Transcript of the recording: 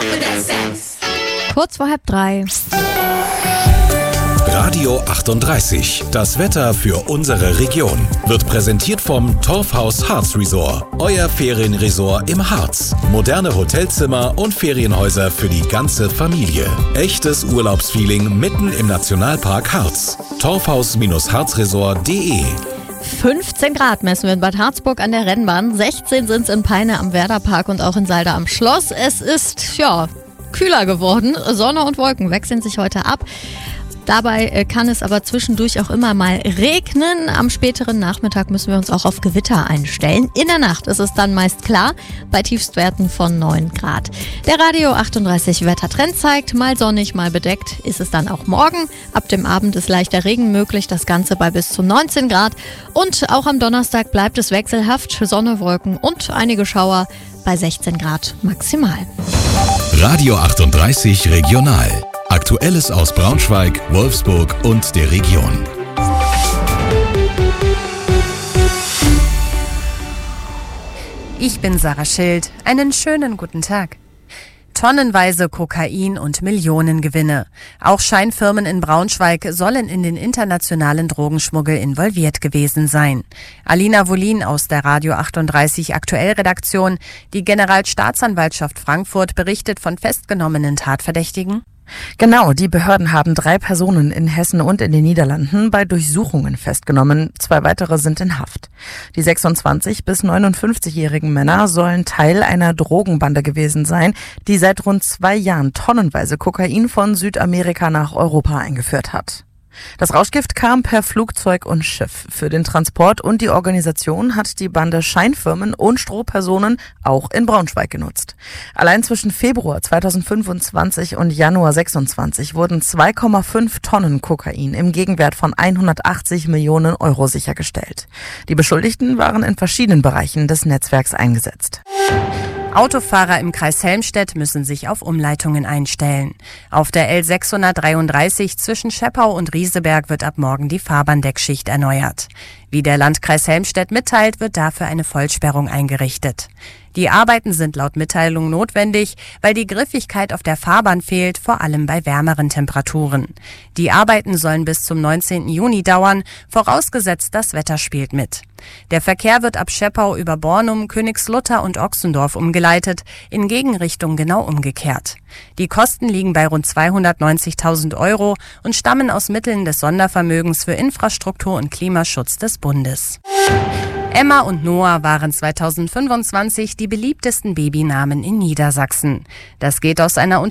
Kurz vor 2:30. Radio 38, das Wetter für unsere Region, wird präsentiert vom Torfhaus Harz Resort, euer Ferienresort im Harz. Moderne Hotelzimmer und Ferienhäuser für die ganze Familie. Echtes Urlaubsfeeling mitten im Nationalpark Harz. Torfhaus-harzresort.de 15 Grad messen wir in Bad Harzburg an der Rennbahn. 16 sind es in Peine am Werderpark und auch in Salda am Schloss. Es ist, kühler geworden. Sonne und Wolken wechseln sich heute ab. Dabei kann es aber zwischendurch auch immer mal regnen. Am späteren Nachmittag müssen wir uns auch auf Gewitter einstellen. In der Nacht ist es dann meist klar, bei Tiefstwerten von 9 Grad. Der Radio 38 Wettertrend zeigt, mal sonnig, mal bedeckt ist es dann auch morgen. Ab dem Abend ist leichter Regen möglich, das Ganze bei bis zu 19 Grad. Und auch am Donnerstag bleibt es wechselhaft, Sonne, Wolken und einige Schauer bei 16 Grad maximal. Radio 38 Regional. Aktuelles aus Braunschweig, Wolfsburg und der Region. Ich bin Sarah Schild. Einen schönen guten Tag. Tonnenweise Kokain und Millionengewinne. Auch Scheinfirmen in Braunschweig sollen in den internationalen Drogenschmuggel involviert gewesen sein. Alina Wollin aus der Radio 38 Aktuell-Redaktion. Die Generalstaatsanwaltschaft Frankfurt berichtet von festgenommenen Tatverdächtigen. Genau, die Behörden haben 3 Personen in Hessen und in den Niederlanden bei Durchsuchungen festgenommen. 2 weitere sind in Haft. Die 26- bis 59-jährigen Männer sollen Teil einer Drogenbande gewesen sein, die seit rund 2 Jahren tonnenweise Kokain von Südamerika nach Europa eingeführt hat. Das Rauschgift kam per Flugzeug und Schiff. Für den Transport und die Organisation hat die Bande Scheinfirmen und Strohpersonen auch in Braunschweig genutzt. Allein zwischen Februar 2025 und Januar 26 wurden 2,5 Tonnen Kokain im Gegenwert von 180 Millionen Euro sichergestellt. Die Beschuldigten waren in verschiedenen Bereichen des Netzwerks eingesetzt. Autofahrer im Kreis Helmstedt müssen sich auf Umleitungen einstellen. Auf der L633 zwischen Scheppau und Rieseberg wird ab morgen die Fahrbahndeckschicht erneuert. Wie der Landkreis Helmstedt mitteilt, wird dafür eine Vollsperrung eingerichtet. Die Arbeiten sind laut Mitteilung notwendig, weil die Griffigkeit auf der Fahrbahn fehlt, vor allem bei wärmeren Temperaturen. Die Arbeiten sollen bis zum 19. Juni dauern, vorausgesetzt das Wetter spielt mit. Der Verkehr wird ab Scheppau über Bornum, Königslutter und Ochsendorf umgeleitet, in Gegenrichtung genau umgekehrt. Die Kosten liegen bei rund 290.000 Euro und stammen aus Mitteln des Sondervermögens für Infrastruktur und Klimaschutz des Bundes. Emma und Noah waren 2025 die beliebtesten Babynamen in Niedersachsen. Das geht aus einer